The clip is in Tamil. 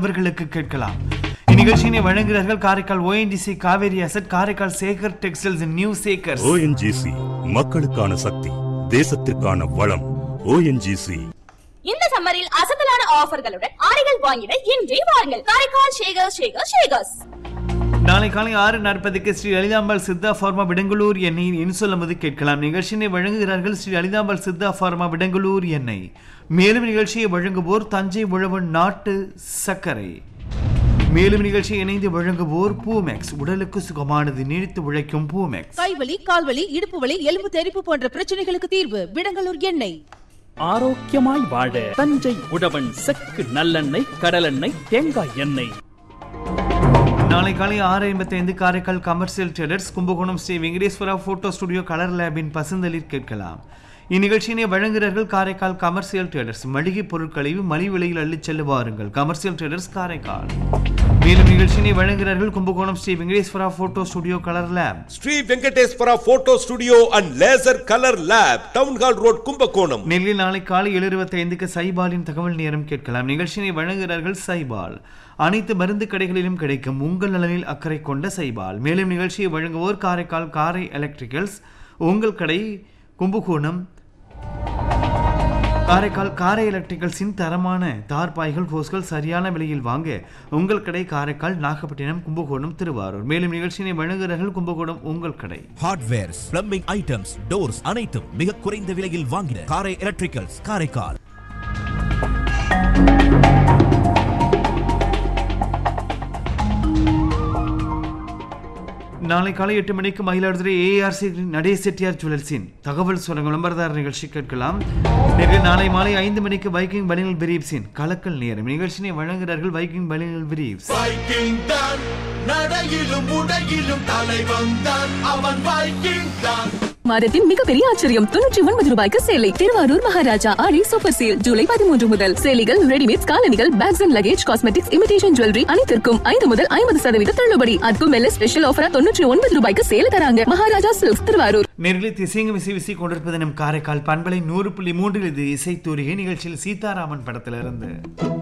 உழவர்களுக்கு கேட்கலாம். இந்நிகழ்ச்சியினை வழங்குகிறார்கள் Karaikal ONGC Kaveri asset, Karaikal Sekar textiles new Sekar's. ONGC மக்களுக்கான சக்தி, தேசத்திற்கான வளம். ONGC இந்த சம்மரில் அசத்தலான ஆஃபர்களுடன் ஆடைகள் வாங்கிட இன்றே வாருங்கள். காரைக்கால் ஷேகர்ஸ். நாளை காலை 6:40 ஸ்ரீ லலிதாம்பாள் சித்தா ஃபார்மா விடங்கலூர் எண்ணெய் இன்சொல்லும்போது கேட்கலாம். நிகழ்ச்சியினை வழங்குகிறார்கள் ஸ்ரீ லலிதாம்பாள் சித்தா ஃபார்மா விடங்கலூர் எண்ணெய். மேலும் நிகழ்ச்சியை வழங்குவோர் தஞ்சை உழவன் நாட்டு சர்க்கரை. மேலும் நிகழ்ச்சியை இணைந்து வழங்குவோர் பூமெக்ஸ், உடலுக்கு சுகமானது, நீடித்து உழைக்கும் பூமெக்ஸ். கைவலி, கால்வலி, இடுப்பு வலி, எலும்பு தெறிப்பு போன்ற பிரச்சனைகளுக்கு தீர்வு விடங்கலூர் எண்ணெய். ஆரோக்கியமாய் வாழ தஞ்சை உழவன் செக்கு நல்லெண்ணெய், கடலெண்ணெய், தேங்காய் எண்ணெய். நாளை காலை 6:55 Karaikal commercial traders Kumbakonam Sri Venkateswara photo studio colour லேபின் பசுந்தளிர் கேட்கலாம். இந்நிகழ்ச்சியினை வழங்குகிறார்கள் காரைக்கால் கமர்ஷியல் ட்ரேடர்ஸ். மளிகை பொருட்களை மலிவு விலையில் அள்ளிச் செல்ல வாருங்கள். Commercial traders Karaikal. மேலும் நிகழ்ச்சியினை வழங்குகிறார்கள் Kumbakonam Sri Venkateswara photo studio colour lab. Sri Venkateswara photo studio and laser colour lab, town hall road, Kumbakonam. நெல்லில் நாளை காலை 7:25 சைபாலின் தகவல் நேரம் கேட்கலாம். நிகழ்ச்சியினை வழங்குகிறார்கள் சைபால். அனைத்து மருந்து கடைகளிலும் கிடைக்கும் உங்கள் நலனில் அக்கறை கொண்ட சைபால். மேலும் நிகழ்ச்சியை வழங்குவோர் காரைக்கால் காரை எலக்ட்ரிக்கல்ஸ், உங்கள் கடை கும்பகோணம். காரைக்கால் காரை எலக்ட்ரிக்கல்ஸின் தரமான தார்பாய்கள், ஹோஸ்கள் சரியான விலையில் வாங்க உங்கள் கடை காரைக்கால், நாகப்பட்டினம், கும்பகோணம், திருவாரூர். மேலும் நிகழ்ச்சியினை வழங்குகிறார்கள் கும்பகோணம் உங்கள் கடை. ஹார்ட்வேர்ஸ், பிளம்பிங் ஐட்டம்ஸ், டோர்ஸ் அனைத்தும் மிக குறைந்த விலையில் வாங்கின காரை எலக்ட்ரிக்கல்ஸ் காரைக்கால். நாளை காலை 8 மணிக்கு மயிலாடுதுறை ARC நடே செட்டியார் ஜுவல்லர்ஸின் தகவல் சொல்லுங்க விளம்பரதார நிகழ்ச்சி கேட்கலாம். நாளை மாலை 5 மணிக்கு வைக்கிங் பனியல் பிரீப்ஸின் கலக்கல் நேரம். நிகழ்ச்சியை வழங்குகிறார்கள் வைக்கிங் பனியல் பிரீப்ஸ். மாதத்தின் மிகப்பெரிய ஆச்சரியம், 99 ரூபாய்க்கு சேலை. திருவாரூர் மகாராஜா ஆடி சூப்பர் சேல் ஜூலை 13 முதல். சேலைகள், ரெடிமேட், காலணிகள், packs and luggage, cosmetics, imitation jewellery அனைத்திற்கும் 5 முதல் 50% தள்ளுபடி. அதுக்கும் மேல ஸ்பெஷல் ஆஃபரா 99 ரூபாய்க்கு சேல தராங்க. மகாராஜா சில்க்ஸ் திருவாரூர். நேரில் திசைங்க விசி கொண்டிருப்பது நம் காரைக்கால் பண்பலை 100.3. இது இசை தூரிகை நிகழ்ச்சியில் சீதாராமன் படத்திலிருந்து